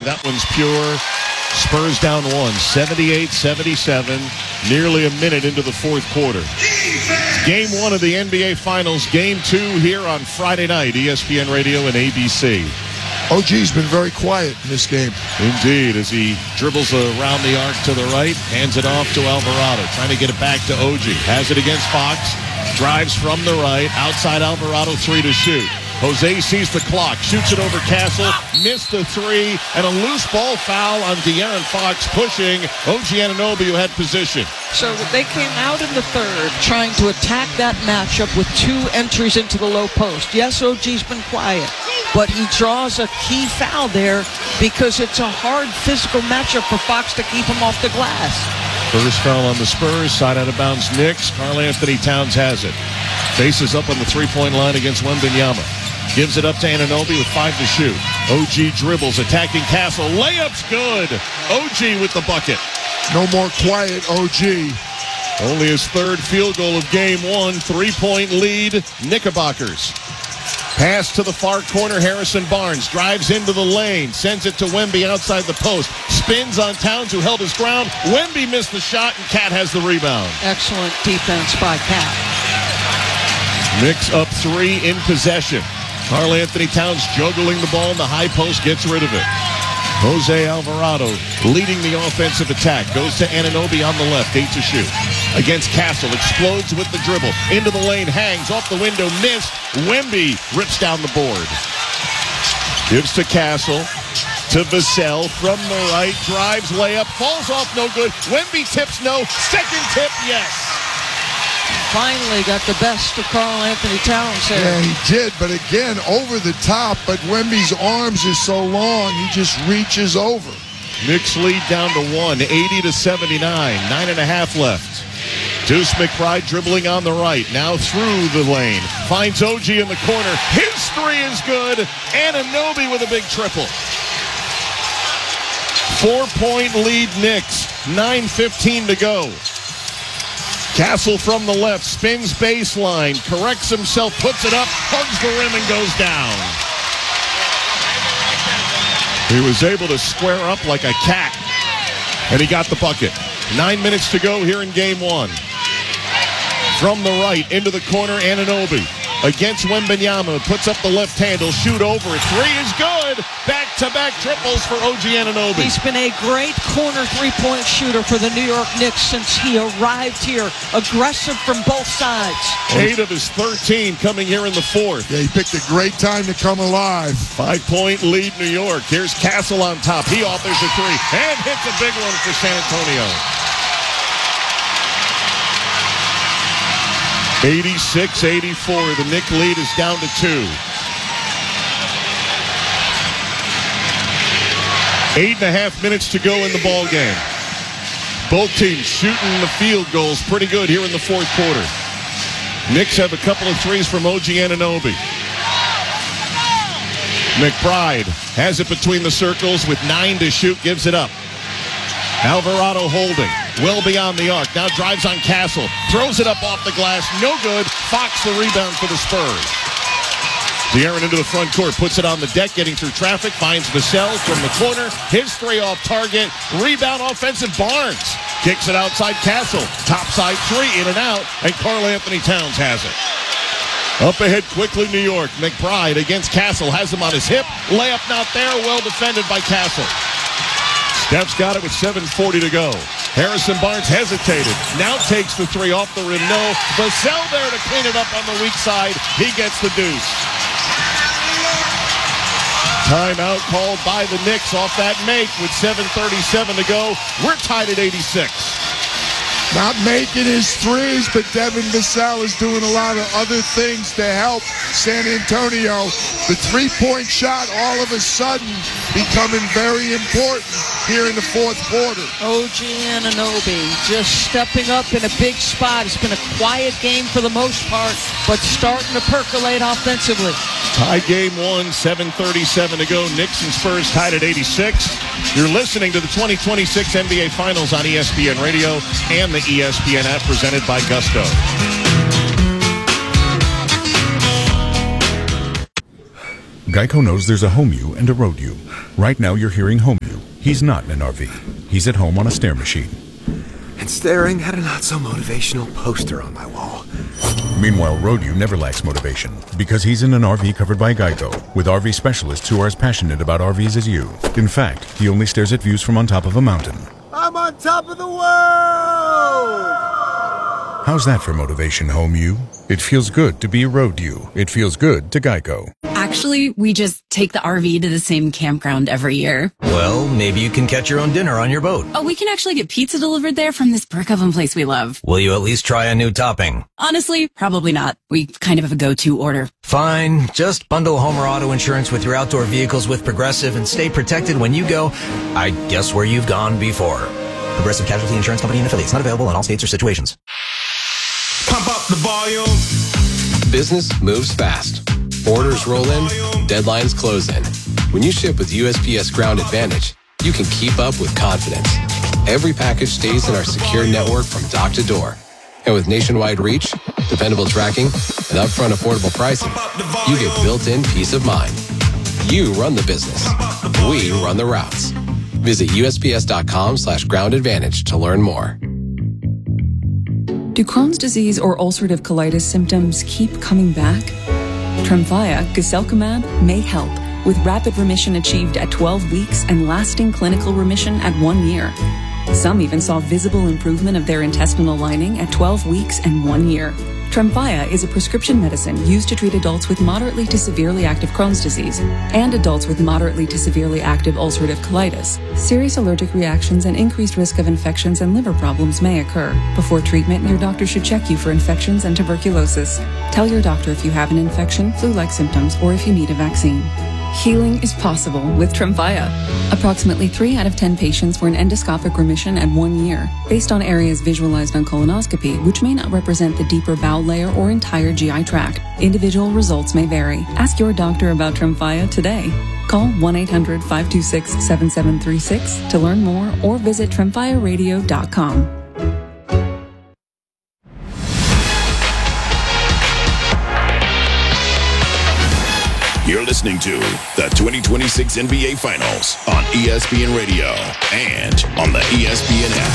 That one's pure. Spurs down one, 78-77, nearly a minute into the fourth quarter. It's game one of the NBA Finals, game two here on Friday night, ESPN Radio and ABC. OG's been very quiet in this game. Indeed, as he dribbles around the arc to the right, hands it off to Alvarado, trying to get it back to OG. Has it against Fox, drives from the right, outside Alvarado, 3 to shoot. Jose sees the clock, shoots it over Castle, missed the three, and a loose ball foul on De'Aaron Fox pushing OG Anunoby, who had position. So they came out in the third trying to attack that matchup with 2 entries into the low post. Yes, OG's been quiet, but he draws a key foul there because it's a hard physical matchup for Fox to keep him off the glass. First foul on the Spurs, side out of bounds Knicks. Karl Anthony Towns has it. Faces up on the three-point line against Wembanyama. Gives it up to Anunoby with 5 to shoot. OG dribbles, attacking Castle. Layup's good. OG with the bucket. No more quiet, OG. Only his third field goal of game one. 3-point lead, Knickerbockers. Pass to the far corner, Harrison Barnes drives into the lane, sends it to Wemby outside the post, spins on Towns, who held his ground. Wemby missed the shot, and Cat has the rebound. Excellent defense by Cat. Knicks up 3 in possession. Karl Anthony Towns juggling the ball in the high post, gets rid of it. Jose Alvarado leading the offensive attack. Goes to Anunoby on the left, 8 to shoot. Against Castle, explodes with the dribble. Into the lane, hangs off the window, missed. Wemby rips down the board. Gives to Castle. To Vassell from the right, drives, layup, falls off, no good. Wemby tips no, second tip, yes. Finally got the best of Karl Anthony Towns there. Yeah, he did, but again, over the top, but Wemby's arms are so long, he just reaches over. Knicks lead down to 1, 80-79, 9.5 left. Deuce McBride dribbling on the right, now through the lane. Finds OG in the corner, his 3 is good. Anunoby with a big triple. 4-point lead Knicks, 9:15 to go. Castle from the left, spins baseline, corrects himself, puts it up, hugs the rim, and goes down. He was able to square up like a cat, and he got the bucket. 9 minutes to go here in game one. From the right, into the corner, Anunoby. Against Wembanyama, puts up the left handle, shoot over it. 3 is good. Back-to-back triples for OG Anunoby. He's been a great corner three-point shooter for the New York Knicks since he arrived here. Aggressive from both sides. 8 of his 13 coming here in the fourth. Yeah, he picked a great time to come alive. 5-point lead New York. Here's Castle on top. He offers a 3 and hits a big one for San Antonio. 86-84. The Knick lead is down to 2. 8.5 minutes to go in the ball game. Both teams shooting the field goals pretty good here in the fourth quarter. Knicks have a couple of 3s from OG Anunoby. McBride has it between the circles with 9 to shoot, gives it up. Alvarado holding, well beyond the arc, now drives on Castle, throws it up off the glass, no good. Fox the rebound for the Spurs. De'Aaron into the front court, puts it on the deck, getting through traffic, finds Vassell from the corner, his 3 off target, rebound offensive, Barnes kicks it outside Castle, topside 3 in and out, and Karl Anthony Towns has it. Up ahead quickly, New York. McBride against Castle, has him on his hip, layup not there, well defended by Castle. Steph's got it with 7:40 to go. Harrison Barnes hesitated. Now takes the 3 off the rim. No. Vassell there to clean it up on the weak side. He gets the deuce. Timeout called by the Knicks off that make with 7:37 to go. We're tied at 86. Not making his 3s, but Devin Vassell is doing a lot of other things to help San Antonio. The 3-point shot all of a sudden becoming very important here in the fourth quarter. OG Anunoby just stepping up in a big spot. It's been a quiet game for the most part, but starting to percolate offensively. Tie game 1, 7:37 to go. Knicks and Spurs tied at 86. You're listening to the 2026 NBA Finals on ESPN Radio and the ESPN app, presented by Gusto. Geico knows there's a home you and a road you. Right now you're hearing home you He's not in an RV. He's at home on a stair machine. And staring at a not-so-motivational poster on my wall. Meanwhile, Road-U never lacks motivation because he's in an RV covered by Geico, with RV specialists who are as passionate about RVs as you. In fact, he only stares at views from on top of a mountain. I'm on top of the world! How's that for motivation, Home U? It feels good to be Road-U. It feels good to Geico. Actually, we just take the RV to the same campground every year. Well, maybe you can catch your own dinner on your boat. Oh, we can actually get pizza delivered there from this brick oven place we love. Will you at least try a new topping? Honestly, probably not. We kind of have a go-to order. Fine. Just bundle home or auto insurance with your outdoor vehicles with Progressive and stay protected when you go, I guess, where you've gone before. Progressive Casualty Insurance Company and affiliates. Not available in all states or situations. Pump up the volume. Business moves fast. Orders roll in, deadlines close in. When you ship with USPS Ground Advantage, you can keep up with confidence. Every package stays in our secure network from dock to door. And with nationwide reach, dependable tracking, and upfront affordable pricing, you get built-in peace of mind. You run the business. We run the routes. Visit USPS.com/Ground Advantage to learn more. Do Crohn's disease or ulcerative colitis symptoms keep coming back? Tremfya, guselkumab, may help, with rapid remission achieved at 12 weeks and lasting clinical remission at 1 year. Some even saw visible improvement of their intestinal lining at 12 weeks and 1 year. Tremfya is a prescription medicine used to treat adults with moderately to severely active Crohn's disease and adults with moderately to severely active ulcerative colitis. Serious allergic reactions and increased risk of infections and liver problems may occur. Before treatment, your doctor should check you for infections and tuberculosis. Tell your doctor if you have an infection, flu-like symptoms, or if you need a vaccine. Healing is possible with Tremfya. Approximately 3 out of 10 patients were in endoscopic remission at 1 year, based on areas visualized on colonoscopy, which may not represent the deeper bowel layer or entire GI tract. Individual results may vary. Ask your doctor about Tremfya today. Call 1-800-526-7736 to learn more or visit tremfyaradio.com. You're listening to the 2026 NBA Finals on ESPN Radio and on the ESPN app.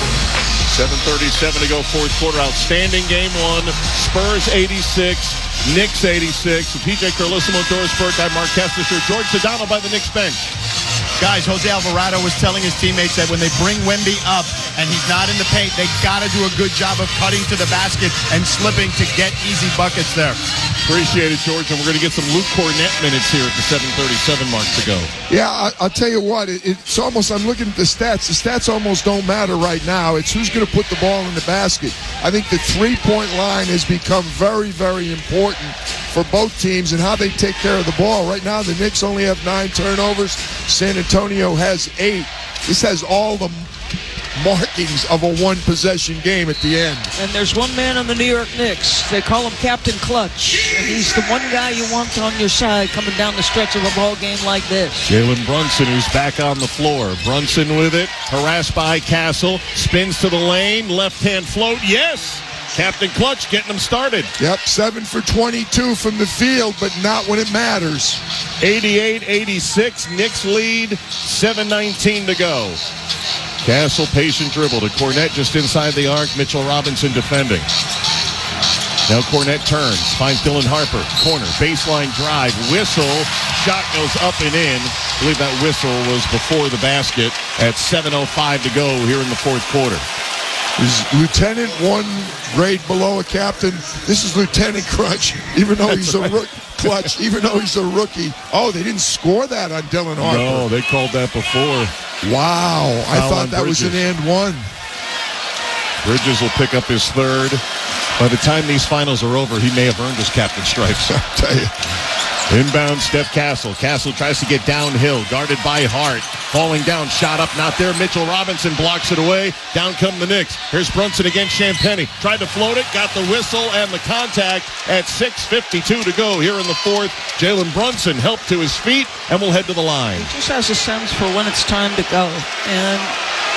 7:37 to go, fourth quarter. Outstanding game one. Spurs 86, Knicks 86. PJ Carlissimo, Doris Burke, I'm Mark Kessler, George Sedano by the Knicks bench. Guys, Jose Alvarado was telling his teammates that when they bring Wemby up and he's not in the paint, they got to do a good job of cutting to the basket and slipping to get easy buckets there. Appreciate it, George, and we're going to get some Luke Cornett minutes here at the 7:37 mark to go. Yeah, I'll tell you what, it's almost, I'm looking at the stats. The stats almost don't matter right now. It's who's going to put the ball in the basket. I think the three-point line has become very, very important for both teams and how they take care of the ball. Right now, the Knicks only have 9 turnovers. San Antonio has 8. This has all the markings of a one-possession game at the end. And there's one man on the New York Knicks. They call him Captain Clutch. And he's the one guy you want on your side coming down the stretch of a ball game like this. Jalen Brunson, who's back on the floor. Brunson with it, harassed by Castle, spins to the lane, left-hand float, yes! Captain Clutch getting them started. Yep, 7 for 22 from the field, but not when it matters. 88-86, Knicks lead, 7:19 to go. Castle, patient dribble to Cornett just inside the arc. Mitchell Robinson defending. Now Cornett turns, finds Dylan Harper. Corner, baseline drive, whistle. Shot goes up and in. I believe that whistle was before the basket at 7:05 to go here in the fourth quarter. Is Lieutenant one grade below a captain? This is Lieutenant Clutch, even though he's a Clutch, even though he's a rookie. Oh, they didn't score that on Dylan Harper. No, they called that before. Wow, I thought that was an and one. Bridges will pick up his third. By the time these finals are over, he may have earned his captain stripes. I'll tell you. Inbound, Steph Castle. Castle tries to get downhill, guarded by Hart. Falling down, shot up, not there. Mitchell Robinson blocks it away. Down come the Knicks. Here's Brunson against Champagnie. Tried to float it, got the whistle and the contact at 6:52 to go here in the fourth. Jalen Brunson helped to his feet and will head to the line. He just has a sense for when it's time to go. And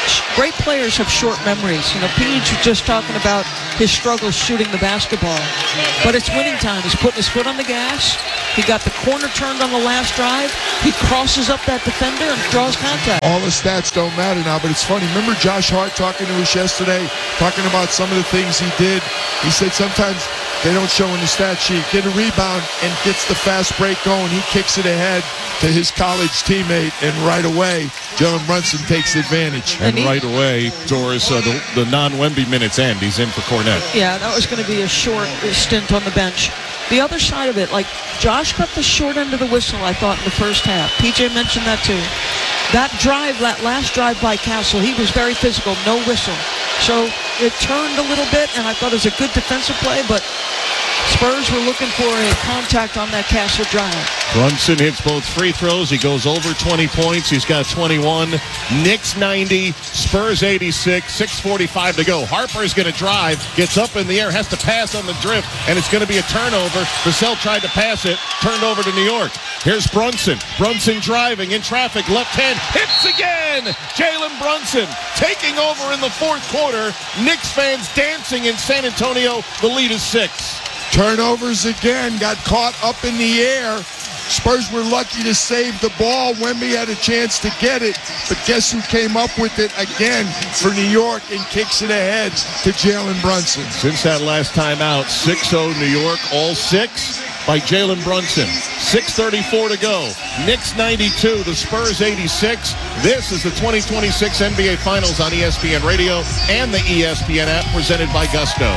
great players have short memories. You know, Peach was just talking about his struggles shooting the basketball. But it's winning time. He's putting his foot on the gas. He got the corner turned on the last drive. He crosses up that defender and draws contact. All the stats don't matter now, but it's funny. Remember Josh Hart talking to us yesterday, talking about some of the things he did? He said sometimes they don't show in the stat sheet. Get a rebound and gets the fast break going. He kicks it ahead to his college teammate, and right away, Jalen Brunson takes advantage. And right away, Doris, the non-Wemby minutes end. He's in for Cornette. Yeah, that was going to be a short stint on the bench. The other side of it, like Josh got the short end of the whistle, I thought, in the first half. PJ mentioned that too. That drive, that last drive by Castle, he was very physical, no whistle. So it turned a little bit, and I thought it was a good defensive play, but Spurs were looking for a contact on that Castle drive. Brunson hits both free throws. He goes over 20 points. He's got 21. Knicks 90, Spurs 86, 6:45 to go. Harper's going to drive, gets up in the air, has to pass on the drift, and it's going to be a turnover. Vassell tried to pass it, turned over to New York. Here's Brunson. Brunson driving in traffic, left hand, hits again! Jalen Brunson taking over in the fourth quarter. Knicks fans dancing in San Antonio. The lead is 6. Turnovers again, got caught up in the air. Spurs were lucky to save the ball. Wemby had a chance to get it, but guess who came up with it again for New York and kicks it ahead to Jalen Brunson. Since that last time out, 6-0 New York, all 6 by Jalen Brunson. 6:34 to go. Knicks 92, the Spurs 86. This is the 2026 NBA Finals on ESPN Radio and the ESPN app, presented by Gusto.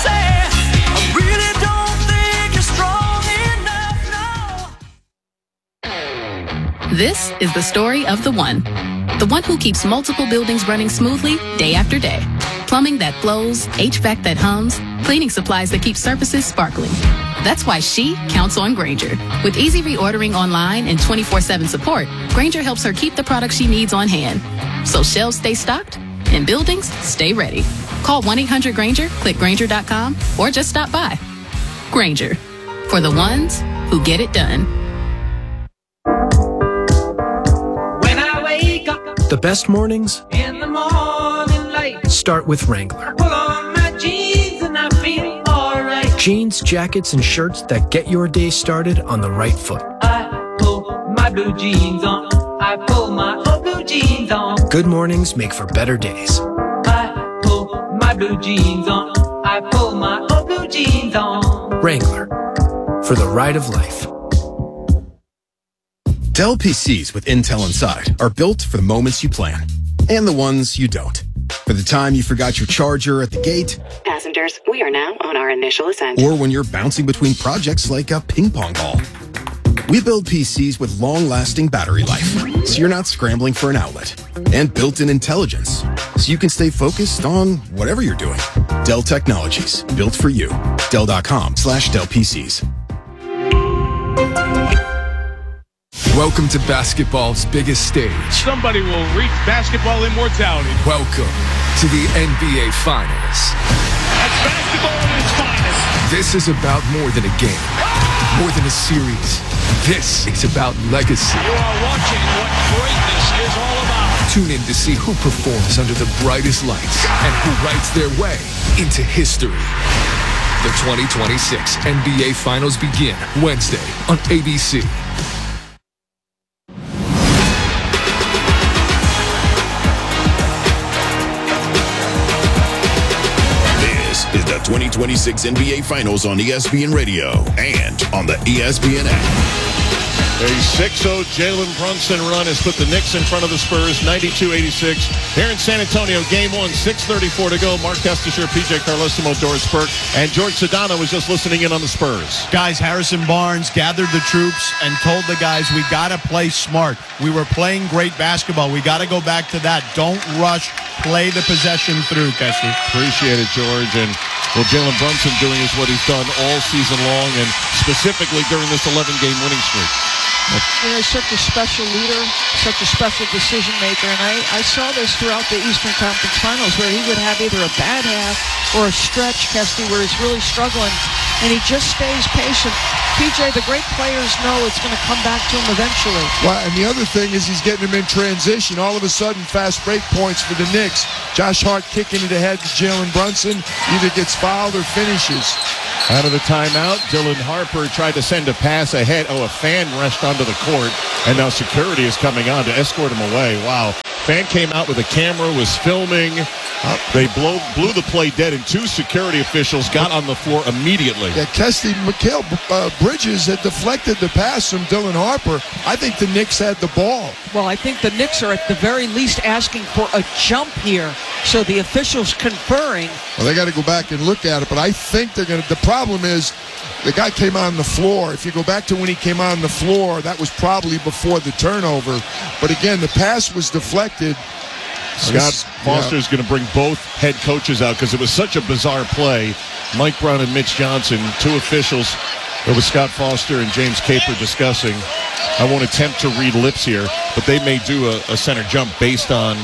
This is the story of the one who keeps multiple buildings running smoothly day after day. Plumbing that flows, HVAC that hums, cleaning supplies that keep surfaces sparkling. That's why she counts on Grainger. With easy reordering online and 24/7 support, Grainger helps her keep the products she needs on hand. So shelves stay stocked and buildings stay ready. Call 1-800-GRAINGER, click Grainger.com, or just stop by. Grainger, for the ones who get it done. The best mornings in the morning light start with Wrangler. Pull on my jeans and I feel alright. Jeans, jackets, and shirts that get your day started on the right foot. I pull my blue jeans on. I pull my old blue jeans on. Good mornings make for better days. I pull my blue jeans on. I pull my old blue jeans on. Wrangler, for the ride of life. Dell PCs with Intel inside are built for the moments you plan and the ones you don't. For the time you forgot your charger at the gate. Passengers, we are now on our initial ascent. Or when you're bouncing between projects like a ping pong ball. We build PCs with long-lasting battery life, so you're not scrambling for an outlet. And built-in intelligence, so you can stay focused on whatever you're doing. Dell Technologies, built for you. Dell.com/Dell PCs. Welcome to basketball's biggest stage. Somebody will reach basketball immortality. Welcome to the NBA Finals. That's basketball at its finest. This is about more than a game, more than a series. This is about legacy. You are watching what greatness is all about. Tune in to see who performs under the brightest lights and who writes their way into history. The 2026 NBA Finals begin Wednesday on ABC. Is the 2026 NBA Finals on ESPN Radio and on the ESPN app. A 6-0 Jalen Brunson run has put the Knicks in front of the Spurs, 92-86. Here in San Antonio, Game 1, 6:34 to go. Mark Kestecher, PJ Carlesimo, Doris Burke, and George Sedano was just listening in on the Spurs. Guys, Harrison Barnes gathered the troops and told the guys, we got to play smart. We were playing great basketball. We got to go back to that. Don't rush. Play the possession through, Kesty. Appreciate it, George. And what Jalen Brunson doing is what he's done all season long, and specifically during this 11-game winning streak. He's such a special leader, such a special decision maker, and I saw this throughout the Eastern Conference Finals where he would have either a bad half or a stretch, Kesty, where he's really struggling, and he just stays patient. PJ, the great players know it's going to come back to him eventually. Well, and the other thing is he's getting them in transition. All of a sudden, fast break points for the Knicks. Josh Hart kicking it ahead to Jalen Brunson, either gets fouled or finishes. Out of the timeout, Dylan Harper tried to send a pass ahead. Oh, a fan rushed onto the court, and now security is coming on to escort him away. Wow. Fan came out with a camera, was filming. They blew the play dead, and two security officials got on the floor immediately. Yeah, Kesty, Mikal Bridges had deflected the pass from Dylan Harper. I think the Knicks had the ball. Well, I think the Knicks are at the very least asking for a jump here, so the officials conferring. Well, they got to go back and look at it, but I think they're going to. The problem is the guy came on the floor. If you go back to when he came on the floor, that was probably before the turnover. But again, the pass was deflected. Scott Foster's going to bring both head coaches out because it was such a bizarre play. Mike Brown and Mitch Johnson, two officials. It was Scott Foster and James Caper discussing. I won't attempt to read lips here, but they may do a center jump based on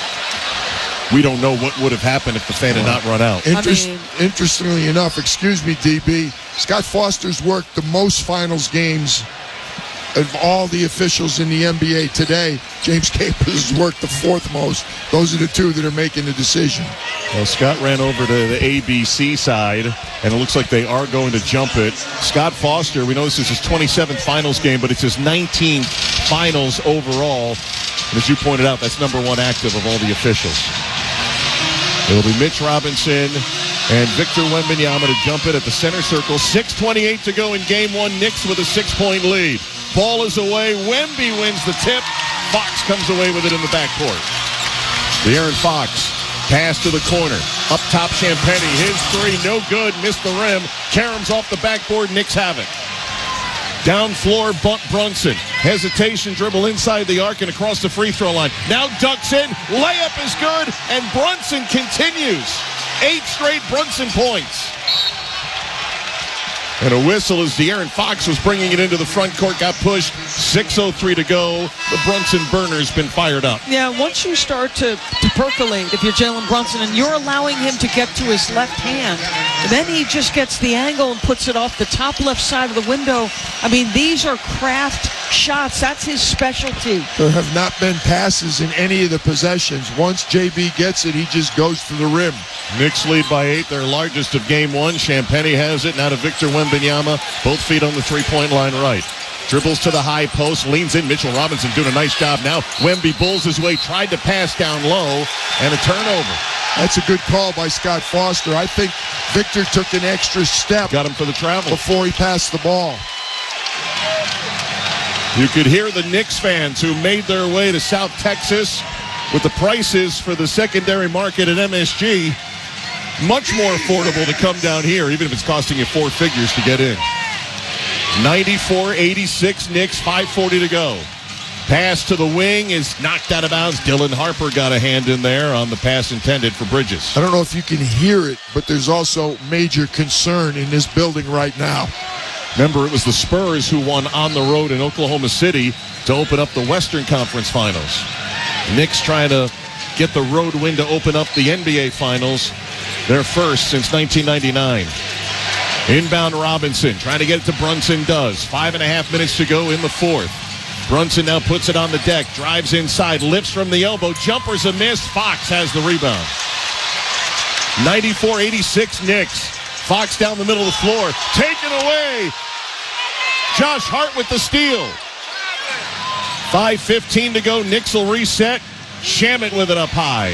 we don't know what would have happened if the fan had not run out. Interestingly enough, excuse me, DB, Scott Foster's worked the most finals games of all the officials in the NBA today. James Capers has worked the fourth most. Those are the two that are making the decision. Well, Scott ran over to the ABC side, and it looks like they are going to jump it. Scott Foster, we know this is his 27th finals game, but it's his 19th finals overall. And as you pointed out, that's number one active of all the officials. It'll be Mitch Robinson and Victor Wembanyama to jump it at the center circle. 6:28 to go in game one. Knicks with a 6-point lead. Ball is away. Wemby wins the tip. Fox comes away with it in the backcourt. De'Aaron Fox, pass to the corner. Up top, Champagnie. His three, no good. Missed the rim. Karam's off the backboard. Knicks have it. Down floor, Brunson. Hesitation, dribble inside the arc and across the free throw line. Now ducks in. Layup is good, and Brunson continues. 8 straight Brunson points. And a whistle as De'Aaron Fox was bringing it into the front court, got pushed. 6:03 to go. The Brunson burner's been fired up. Yeah, once you start to percolate, if you're Jalen Brunson, and you're allowing him to get to his left hand, then he just gets the angle and puts it off the top left side of the window. I mean, these are craft shots. That's his specialty. There have not been passes in any of the possessions. Once JB gets it, he just goes to the rim. Knicks lead by 8, their largest of game one. Champagnie has it. Now to Victor Wembanyama. Both feet on the three-point line right. Dribbles to the high post, leans in. Mitchell Robinson doing a nice job now. Wemby bulls his way, tried to pass down low, and a turnover. That's a good call by Scott Foster. I think Victor took an extra step. Got him for the travel. Before he passed the ball. You could hear the Knicks fans who made their way to South Texas with the prices for the secondary market at MSG. Much more affordable to come down here, even if it's costing you 4 figures to get in. 94-86 Knicks, 5:40 to go. Pass to the wing is knocked out of bounds. Dylan Harper got a hand in there on the pass intended for Bridges. I don't know if you can hear it, but there's also major concern in this building right now. Remember, it was the Spurs who won on the road in Oklahoma City to open up the Western Conference Finals. Knicks trying to get the road win to open up the NBA Finals. Their first since 1999. Inbound Robinson, trying to get it to Brunson, does. 5.5 minutes to go in the fourth. Brunson now puts it on the deck, drives inside, lifts from the elbow, jumper's a miss. Fox has the rebound. 94-86 Knicks. Fox down the middle of the floor, taken away. Josh Hart with the steal. 5:15 to go, Knicks will reset. Shamet with it up high.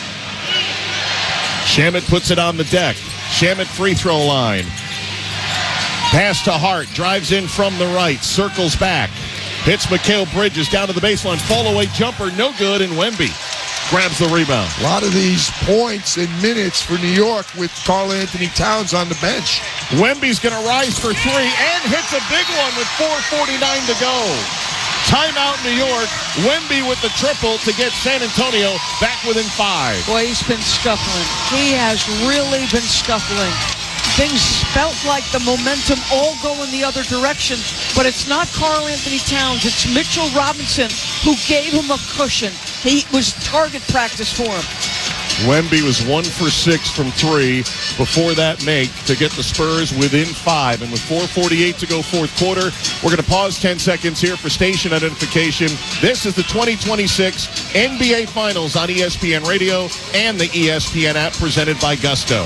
Shamet puts it on the deck. Shamet free throw line. Pass to Hart. Drives in from the right. Circles back. Hits Mikal Bridges down to the baseline. Fall away jumper. No good. And Wemby grabs the rebound. A lot of these points and minutes for New York with Karl Anthony Towns on the bench. Wemby's going to rise for 3 and hits a big one with 4:49 to go. Timeout New York. Wemby with the triple to get San Antonio back within 5. Boy, he's been scuffling. He has really been scuffling. things felt like the momentum all going the other direction, but it's not Karl Anthony Towns, it's Mitchell Robinson who gave him a cushion. He was target practice for him. Wemby was 1 for 6 from 3 before that make to get the Spurs within 5. And with 4:48 to go fourth quarter, we're going to pause 10 seconds here for station identification. This is the 2026 NBA Finals on ESPN Radio and the ESPN app presented by Gusto.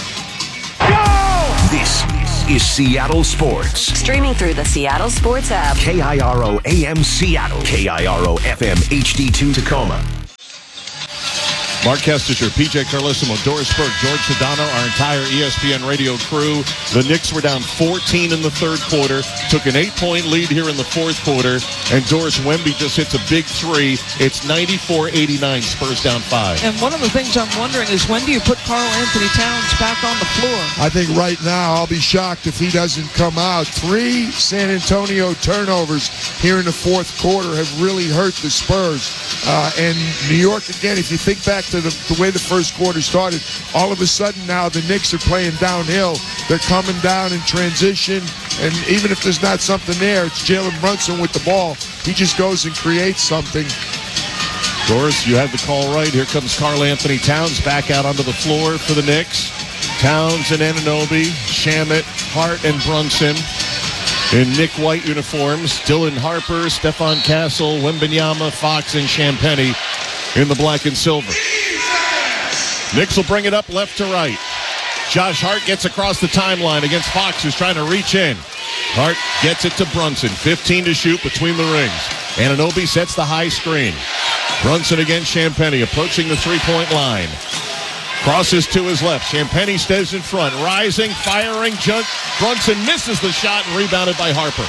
This is Seattle Sports. Streaming through the Seattle Sports app. KIRO AM Seattle. KIRO FM HD2 Tacoma. Mark Kestecher, PJ Carlissimo, Doris Burke, George Sedano, our entire ESPN radio crew. The Knicks were down 14 in the third quarter, took an 8-point lead here in the fourth quarter, and Doris Wemby just hits a big three. It's 94-89, Spurs down 5. And one of the things I'm wondering is, when do you put Karl Anthony Towns back on the floor? I think right now I'll be shocked if he doesn't come out. 3 San Antonio turnovers here in the fourth quarter have really hurt the Spurs. And New York, again, if you think back to the way the first quarter started, all of a sudden now the Knicks are playing downhill. They're coming down in transition, and even if there's not something there, it's Jalen Brunson with the ball. He just goes and creates something. Doris, you have the call right. Here comes Karl Anthony Towns back out onto the floor for the Knicks. Towns and Anunoby, Shamet, Hart, and Brunson in Nick White uniforms. Dylan Harper, Stephon Castle, Wembanyama, Fox, and Champagnie in the black and silver. Knicks will bring it up left to right. Josh Hart gets across the timeline against Fox, who's trying to reach in. Hart gets it to Brunson. 15 to shoot between the rings. Anunoby sets the high screen. Brunson against Champagnie, approaching the three-point line. Crosses to his left. Champagnie stays in front. Rising, firing. Brunson misses the shot and rebounded by Harper.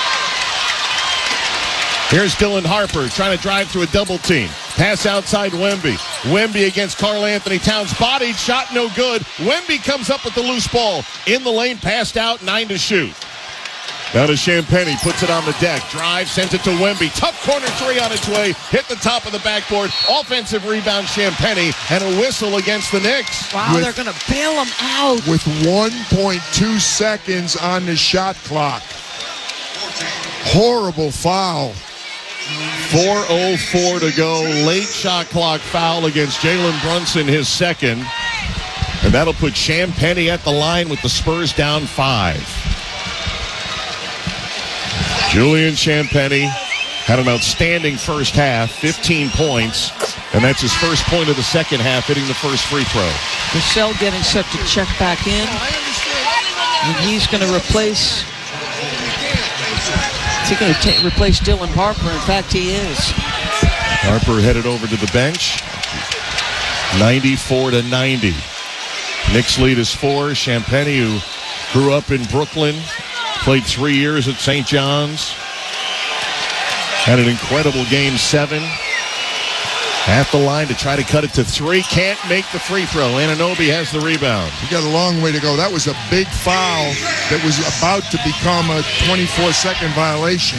Here's Dylan Harper trying to drive through a double team. Pass outside Wemby. Wemby against Karl Anthony Towns. Bodied, shot no good. Wemby comes up with the loose ball. In the lane, passed out, 9 to shoot. Now to Champagnie, puts it on the deck. Drive, sends it to Wemby. Tough corner three on its way. Hit the top of the backboard. Offensive rebound, Champagnie, and a whistle against the Knicks. Wow, they're going to bail him out. With 1.2 seconds on the shot clock. Horrible foul. 4:04 to go. Late shot clock foul against Jalen Brunson, his second. And that'll put Champagnie at the line with the Spurs down 5. Julian Champagnie had an outstanding first half, 15 points. And that's his first point of the second half, hitting the first free throw. Vassell getting set to check back in. And he's going to replace... Is he going to replace Dylan Harper? In fact, he is. Harper headed over to the bench. 94-90. Knicks lead is 4. Champagnie, who grew up in Brooklyn, played 3 years at St. John's. Had an incredible game 7. At the line to try to cut it to 3. Can't make the free throw. Anunoby has the rebound. He got a long way to go. That was a big foul that was about to become a 24-second violation.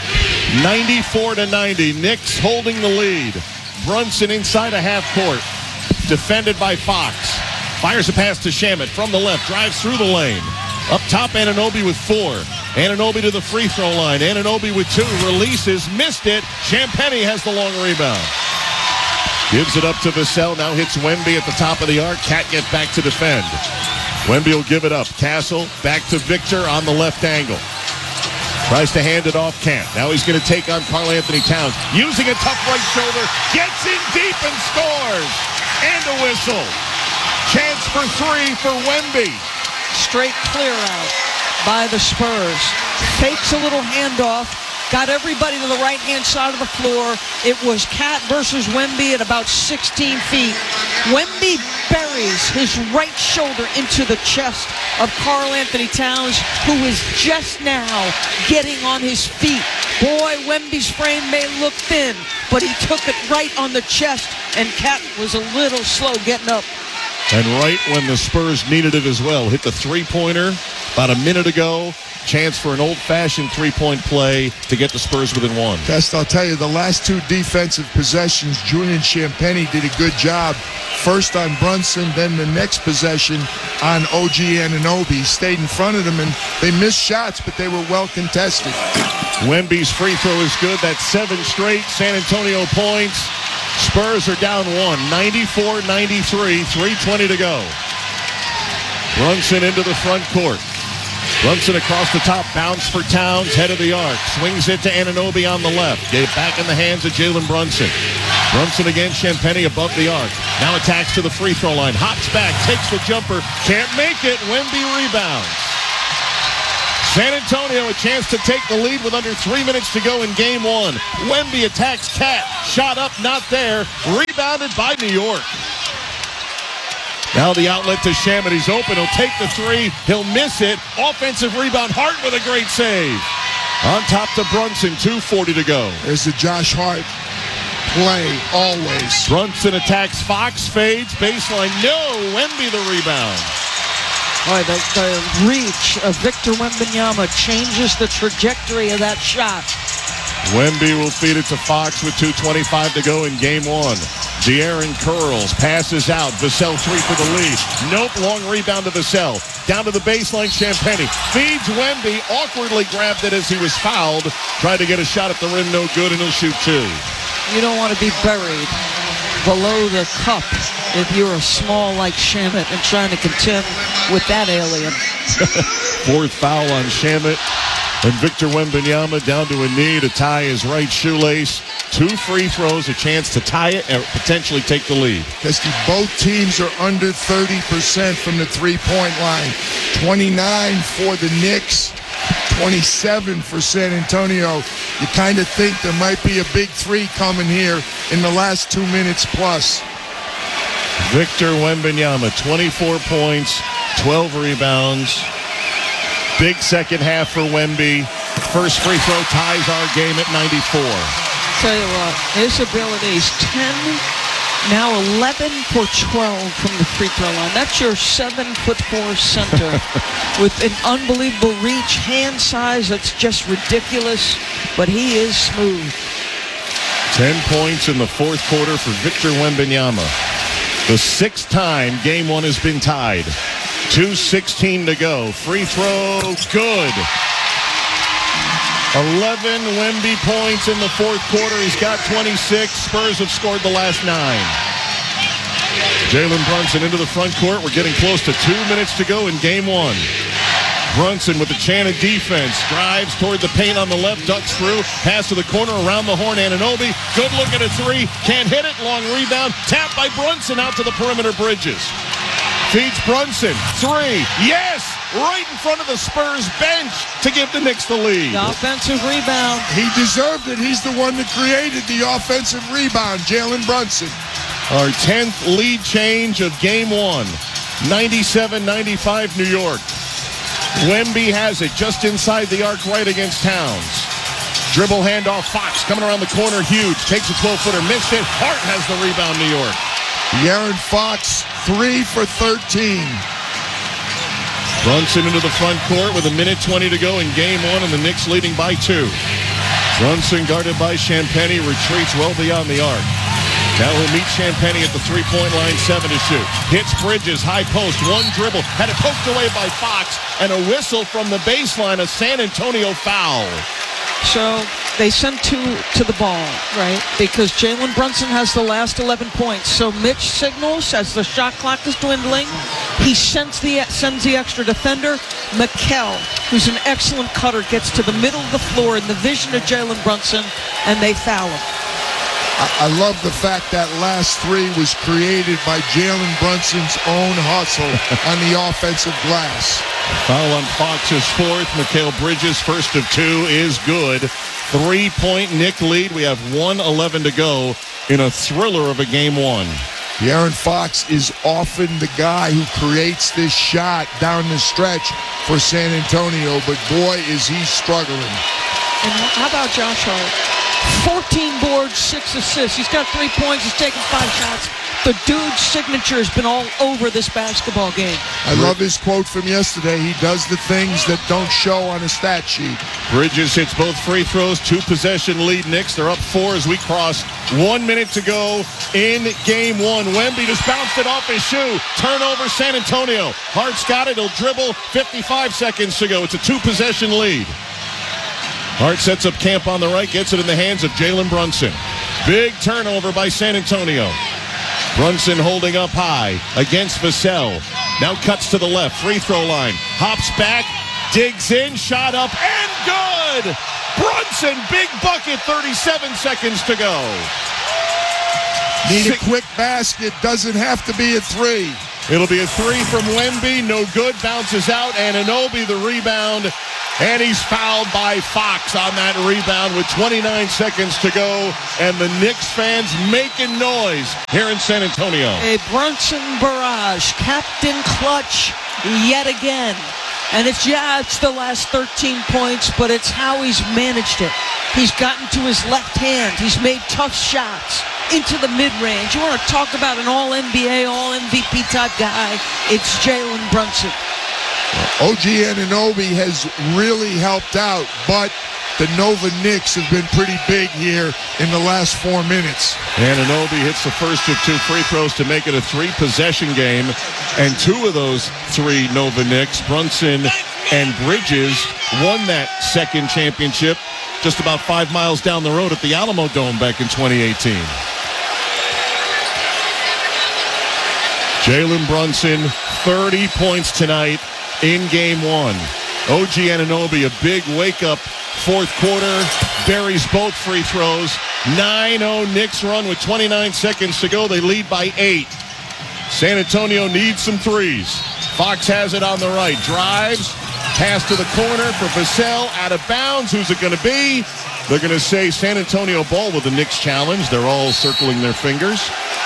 94-90. Knicks holding the lead. Brunson inside a half court. Defended by Fox. Fires a pass to Shamet from the left. Drives through the lane. Up top, Anunoby with 4. Anunoby to the free throw line. Anunoby with 2. Releases. Missed it. Champagnie has the long rebound. Gives it up to Vassell. Now hits Wemby at the top of the arc. Cat gets back to defend. Wemby will give it up. Castle back to Victor on the left angle. Tries to hand it off. Can't. Now he's going to take on Karl Anthony Towns. Using a tough right shoulder. Gets in deep and scores. And a whistle. Chance for 3 for Wemby. Straight clear out by the Spurs. Fakes a little handoff. Got everybody to the right-hand side of the floor. It was Cat versus Wemby at about 16 feet. Wemby buries his right shoulder into the chest of Karl Anthony Towns, who is just now getting on his feet. Boy, Wemby's frame may look thin, but he took it right on the chest, and Cat was a little slow getting up. And right when the Spurs needed it as well. Hit the three-pointer about a minute ago. Chance for an old-fashioned three-point play to get the Spurs within one. Best, I'll tell you, the last two defensive possessions, Julian Champagnie did a good job. First on Brunson, then the next possession on OG Anunoby. He stayed in front of them, and they missed shots, but they were well contested. Wemby's free throw is good. That's 7 straight San Antonio points. Spurs are down 1, 94-93, 3:20 to go. Brunson into the front court. Brunson across the top, bounce for Towns, head of the arc. Swings it to Anunoby on the left. Gave back in the hands of Jalen Brunson. Brunson against Champagnie above the arc. Now attacks to the free throw line. Hops back, takes the jumper. Can't make it. Wemby rebounds. San Antonio a chance to take the lead with under 3 minutes to go in game one. Wemby attacks Cat. Shot up, not there. Rebounded by New York. Now the outlet to Shamet. He's open. He'll take the three. He'll miss it. Offensive rebound. Hart with a great save. On top to Brunson. 2:40 to go. There's the Josh Hart play always. Brunson attacks Fox. Fades. Baseline. No. Wemby the rebound. Boy, the reach of Victor Wembanyama changes the trajectory of that shot. Wemby will feed it to Fox with 2:25 to go in game one. De'Aaron curls, passes out. Vassell 3 for the lead. Nope, long rebound to Vassell. Down to the baseline, Champagnie. Feeds Wemby, awkwardly grabbed it as he was fouled. Tried to get a shot at the rim, no good, and he'll shoot 2. You don't want to be buried below the cup if you're a small like Shamet and trying to contend with that alien. 4th foul on Shamet. And Victor Wembanyama down to a knee to tie his right shoelace. 2 free throws, a chance to tie it and potentially take the lead. Both teams are under 30% from the three-point line. 29 for the Knicks, 27 for San Antonio. You kind of think there might be a big three coming here in the last 2 minutes plus. Victor Wembanyama, 24 points, 12 rebounds. Big second half for Wemby. First free throw ties our game at 94. Tell you what, his abilities, 10, now 11 for 12 from the free throw line. That's your 7'4" center with an unbelievable reach, hand size that's just ridiculous, but he is smooth. 10 points in the fourth quarter for Victor Wembanyama. The 6th time game one has been tied. 2:16 to go. Free throw, good. 11 Wemby points in the fourth quarter. He's got 26. Spurs have scored the last 9. Jalen Brunson into the front court. We're getting close to 2 minutes to go in game one. Brunson with the chant of defense. Drives toward the paint on the left. Ducks through. Pass to the corner around the horn. Anunoby. Good look at a 3. Can't hit it. Long rebound. Tapped by Brunson out to the perimeter. Bridges. Feeds Brunson. 3. Yes! Right in front of the Spurs bench to give the Knicks the lead. The offensive rebound. He deserved it. He's the one that created the offensive rebound, Jalen Brunson. Our 10th lead change of game one. 97-95 New York. Wemby has it just inside the arc right against Towns. Dribble handoff. Fox coming around the corner. Huge. Takes a 12-footer. Missed it. Hart has the rebound, New York. De'Aaron Fox, 3 for 13. Brunson into the front court with 1:20 to go in game one, and the Knicks leading by 2. Brunson guarded by Champagnie, retreats well beyond the arc. Now he'll meet Champagnie at the three-point line, 7 to shoot. Hits Bridges, high post, 1 dribble, had it poked away by Fox, and a whistle from the baseline, a San Antonio foul. So they send 2 to the ball, right? Because Jalen Brunson has the last 11 points. So Mitch signals as the shot clock is dwindling. He sends the extra defender. Mikal, who's an excellent cutter, gets to the middle of the floor in the vision of Jalen Brunson, and they foul him. I love the fact that last 3 was created by Jalen Brunson's own hustle on the offensive glass. Foul on Fox's 4th. Mikal Bridges, first of 2, is good. 3-point Knick lead. We have 1:11 to go in a thriller of a game one. De'Aaron Fox is often the guy who creates this shot down the stretch for San Antonio, but boy, is he struggling. And how about Josh Hart? 14 boards, 6 assists. He's got 3 points. He's taken 5 shots. The dude's signature has been all over this basketball game. I love his quote from yesterday. He does the things that don't show on a stat sheet. Bridges hits both free throws, 2-possession lead. Knicks, they're up 4 as we cross 1 minute to go in game 1. Wemby just bounced it off his shoe. Turnover, San Antonio. Hart's got it. He'll dribble. 55 seconds to go. It's a 2-possession lead. Hart sets up camp on the right, gets it in the hands of Jalen Brunson. Big turnover by San Antonio. Brunson holding up high against Vassell. Now cuts to the left, free throw line. Hops back, digs in, shot up, and good! Brunson, big bucket, 37 seconds to go. Need a quick basket, doesn't have to be a 3. It'll be a 3 from Wemby, no good, bounces out, and Anunoby the rebound. And he's fouled by Fox on that rebound with 29 seconds to go. And the Knicks fans making noise here in San Antonio. A Brunson barrage, Captain Clutch yet again. And it's the last 13 points, but it's how he's managed it. He's gotten to his left hand. He's made tough shots into the mid-range. You want to talk about an all-NBA, all-MVP type guy, it's Jalen Brunson. OG Anunoby has really helped out, but the Nova Knicks have been pretty big here in the last 4 minutes. Anunoby hits the first of 2 free throws to make it a 3-possession game, and 2 of those 3 Nova Knicks, Brunson and Bridges, won that second championship just about 5 miles down the road at the Alamo Dome back in 2018. Jalen Brunson, 30 points tonight in game 1. OG Anunoby, a big wake-up fourth quarter, buries both free throws. 9-0 Knicks run with 29 seconds to go. They lead by 8. San Antonio needs some threes. Fox has it on the right. Drives, pass to the corner for Vassell, out of bounds. Who's it going to be? They're going to say San Antonio ball with the Knicks challenge. They're all circling their fingers.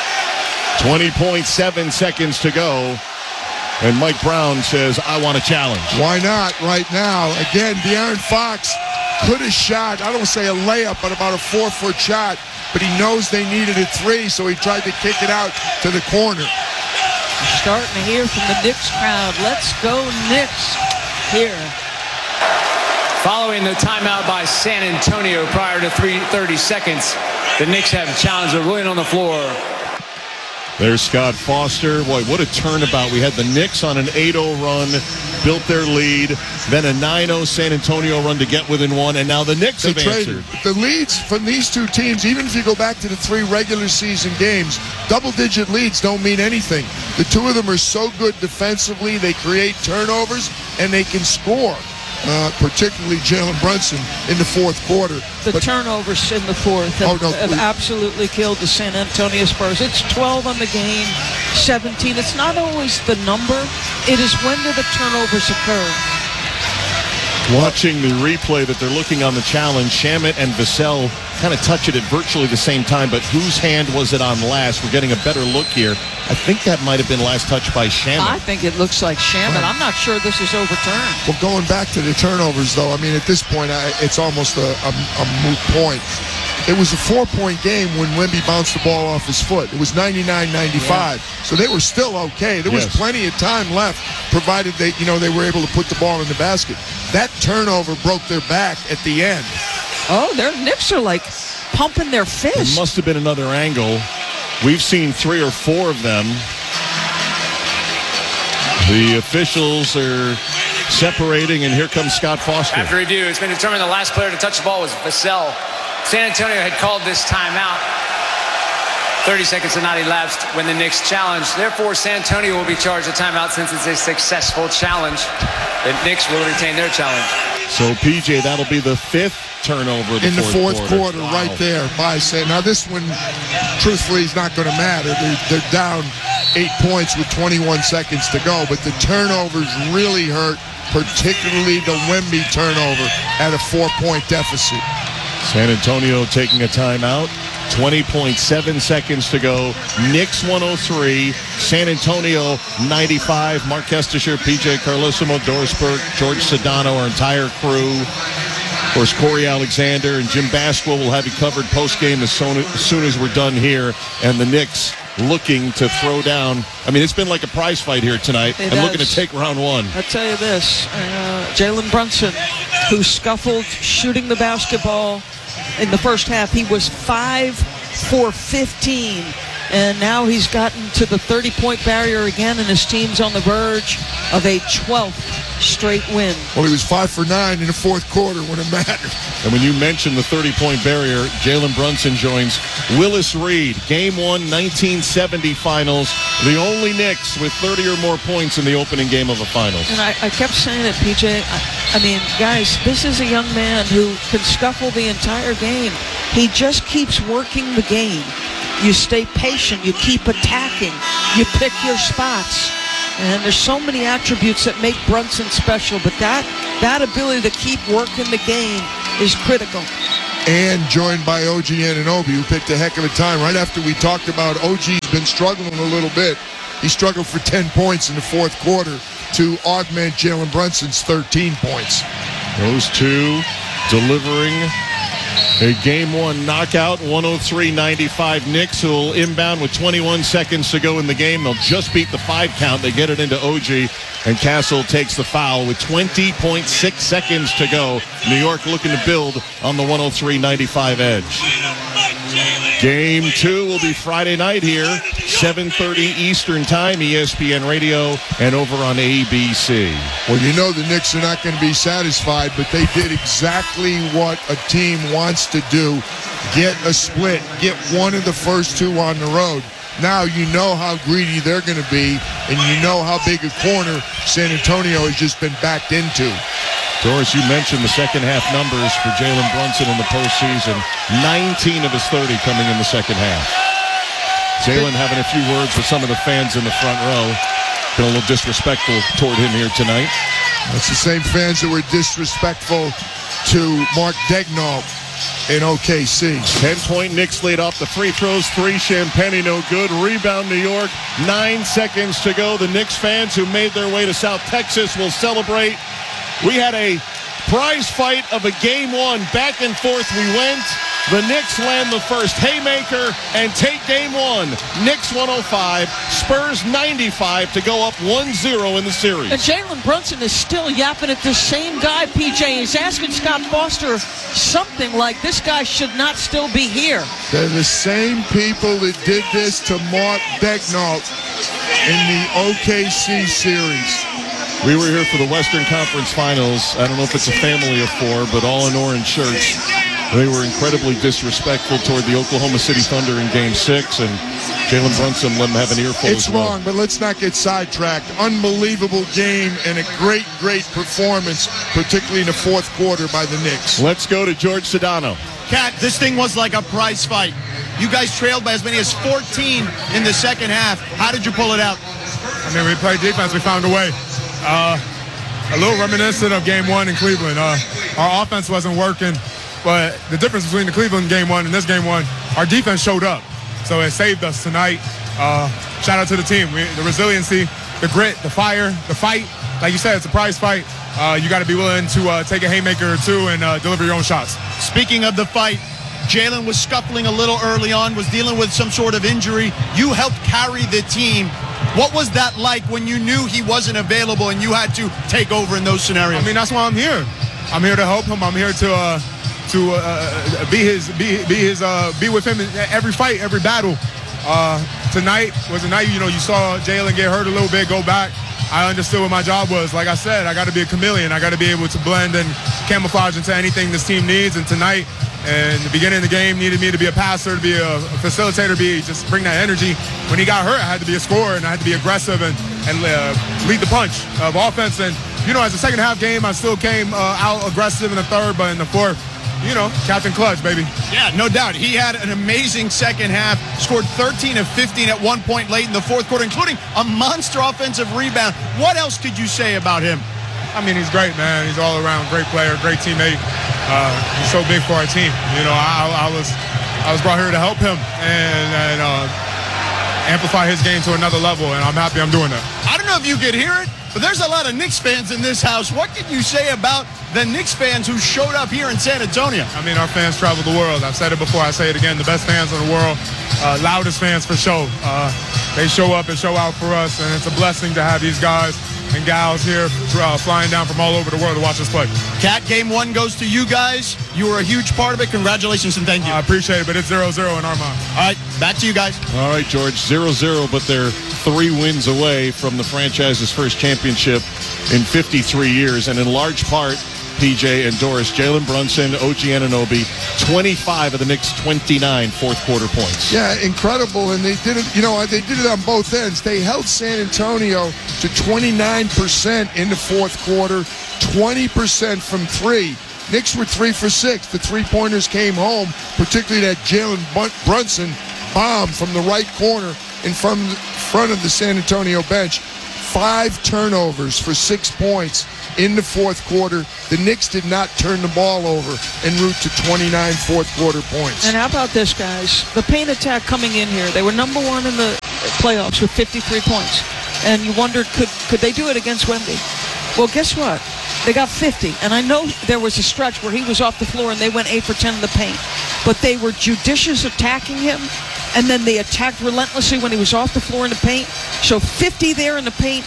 20.7 seconds to go. And Mike Brown says, I want a challenge. Why not right now? Again, De'Aaron Fox could have shot, I don't say a layup, but about a 4-foot shot. But he knows they needed a 3, so he tried to kick it out to the corner. Starting to hear from the Knicks crowd. Let's go Knicks here. Following the timeout by San Antonio prior to 30 seconds, the Knicks have challenged the Willian on the floor. There's Scott Foster. Boy, what a turnabout. We had the Knicks on an 8-0 run, built their lead, then a 9-0 San Antonio run to get within 1, and now the Knicks have answered. The leads from these 2 teams, even if you go back to the 3 regular season games, double-digit leads don't mean anything. The 2 of them are so good defensively, they create turnovers, and they can score. Particularly Jalen Brunson in the fourth quarter. The turnovers in the fourth have absolutely killed the San Antonio Spurs. It's 12 on the game, 17. It's not always the number. It is when do the turnovers occur. Watching the replay that they're looking on the challenge, Shamet and Vassell kind of touch it at virtually the same time, but whose hand was it on last? We're getting a better look here. I think that might have been last touched by Shamet. I think it looks like Shamet. I'm not sure this is overturned. Well, going back to the turnovers, though, I mean, at this point, it's almost a moot point. It was a 4-point game when Wemby bounced the ball off his foot. It was 99-95, so they were still okay. There was plenty of time left, provided they were able to put the ball in the basket. That turnover broke their back at the end. Oh, their Knicks are like pumping their fist. There must have been another angle. We've seen 3 or 4 of them. The officials are separating, and here comes Scott Foster. After review, it's been determined the last player to touch the ball was Vassell. San Antonio had called this timeout. 30 seconds had not elapsed when the Knicks challenged. Therefore, San Antonio will be charged a timeout since it's a successful challenge. The Knicks will retain their challenge. So, PJ, that'll be the 5th turnover in the fourth quarter. Wow. Right there by San. Now, this one, truthfully, is not going to matter. They're down 8 points with 21 seconds to go, but the turnovers really hurt, particularly the Wemby turnover at a 4-point deficit. San Antonio taking a timeout. 20.7 seconds to go. Knicks 103, San Antonio 95. Mark Kestisher, PJ Carlesimo, Doris Burke, George Sedano, our entire crew. Of course, Corey Alexander and Jim Basquill will have you covered post-game as soon as we're done here. And the Knicks looking to throw down. I mean, it's been like a prize fight here tonight looking to take round one. I'll tell you this, Jalen Brunson, who scuffled shooting the basketball in the first half, he was 5 for 15. And now he's gotten to the 30-point barrier again, and his team's on the verge of a 12th straight win. Well, he was 5 for 9 in the fourth quarter when it mattered. And when you mention the 30-point barrier, Jalen Brunson joins Willis Reed. Game 1, 1970 finals. The only Knicks with 30 or more points in the opening game of a finals. And I kept saying it, PJ. I mean, guys, this is a young man who can scuffle the entire game. He just keeps working the game. You stay patient. You keep attacking. You pick your spots. And there's so many attributes that make Brunson special, but that ability to keep working the game is critical. And joined by OG Anunoby, who picked a heck of a time. Right after we talked about OG's been struggling a little bit. He struggled for 10 points in the fourth quarter to augment Jalen Brunson's 13 points. Those two delivering a Game 1 knockout, 103-95 Knicks, who will inbound with 21 seconds to go in the game. They'll just beat the 5 count. They get it into OG, and Castle takes the foul with 20.6 seconds to go. New York looking to build on the 103-95 edge. Game 2 will be Friday night here, 7:30 Eastern Time, ESPN Radio, and over on ABC. Well, you know the Knicks are not going to be satisfied, but they did exactly what a team wants to do. Get a split. Get one of the first 2 on the road. Now you know how greedy they're going to be, and you know how big a corner San Antonio has just been backed into. Doris, you mentioned the second half numbers for Jalen Brunson in the postseason. 19 of his 30 coming in the second half. Jalen having a few words with some of the fans in the front row. Been a little disrespectful toward him here tonight. That's the same fans that were disrespectful to Mark Daigneault in OKC. 10-point Knicks lead off the free throws. 3 Champagnie, no good. Rebound New York. 9 seconds to go. The Knicks fans who made their way to South Texas will celebrate. We had a prize fight of a Game 1. Back and forth we went. The Knicks land the first haymaker and take Game 1. Knicks 105, Spurs 95 to go up 1-0 in the series. And Jalen Brunson is still yapping at the same guy, PJ. He's asking Scott Foster something like, this guy should not still be here. They're the same people that did this to Mark Daigneault in the OKC series. We were here for the Western Conference Finals. I don't know if it's a family of 4, but all in orange shirts. They were incredibly disrespectful toward the Oklahoma City Thunder in Game 6, and Jalen Brunson let him have an earful It's as well. wrong, but let's not get sidetracked. Unbelievable game and a great, great performance, particularly in the fourth quarter by the Knicks. Let's go to George Sedano. Cat, this thing was like a prize fight. You guys trailed by as many as 14 in the second half. How did you pull it out? I mean, we played defense. We found a way. A little reminiscent of Game 1 in Cleveland. Our offense wasn't working, but the difference between the Cleveland Game 1 and this Game 1, our defense showed up. So it saved us tonight. Shout out to the team. The resiliency, the grit, the fire, the fight. Like you said, it's a prize fight. You got to be willing to take a haymaker or 2 and deliver your own shots. Speaking of the fight, Jalen was scuffling a little early on, was dealing with some sort of injury. You helped carry the team. What was that like when you knew he wasn't available and you had to take over in those scenarios? I mean, that's why I'm here. I'm here to help him. I'm here to be with him in every fight, every battle. Tonight was a night, you saw Jalen get hurt a little bit, go back. I understood what my job was. Like I said, I got to be a chameleon. I got to be able to blend and camouflage into anything this team needs. And tonight, in the beginning of the game, needed me to be a passer, to be a facilitator, just bring that energy. When he got hurt, I had to be a scorer, and I had to be aggressive and lead the punch of offense. And, as a second half game, I still came out aggressive in the third, but in the fourth, Captain Clutch, baby. Yeah, no doubt. He had an amazing second half, scored 13 of 15 at one point late in the fourth quarter, including a monster offensive rebound. What else could you say about him? I mean, he's great, man. He's all around great player, great teammate. He's so big for our team. I was brought here to help him and amplify his game to another level, and I'm happy I'm doing that. I don't know if you could hear it, but there's a lot of Knicks fans in this house. What can you say about than Knicks fans who showed up here in San Antonio. I mean, our fans travel the world. I've said it before. I say it again. The best fans in the world, loudest fans for sure. They show up and show out for us, and it's a blessing to have these guys and gals here flying down from all over the world to watch us play. Cat, game one goes to you guys. You were a huge part of it. Congratulations and thank you. I appreciate it, but it's 0-0 in our mind. All right, back to you guys. All right, George, 0-0, but they're 3 wins away from the franchise's first championship in 53 years, and in large part, PJ and Doris, Jalen Brunson, OG Anunoby, 25 of the Knicks' 29 fourth-quarter points. Yeah, incredible, and they did it. They did it on both ends. They held San Antonio to 29% in the fourth quarter, 20% from three. Knicks were 3 for 6. The three-pointers came home, particularly that Jalen Brunson bomb from the right corner in front of the San Antonio bench. 5 turnovers for 6 points in the fourth quarter. The Knicks did not turn the ball over en route to 29 fourth-quarter points. And how about this, guys? The paint attack coming in here. They were number 1 in the playoffs with 53 points. And you wondered, could they do it against Wemby? Well, guess what? They got 50. And I know there was a stretch where he was off the floor and they went 8 for 10 in the paint. But they were judicious attacking him, and then they attacked relentlessly when he was off the floor in the paint. So 50 there in the paint,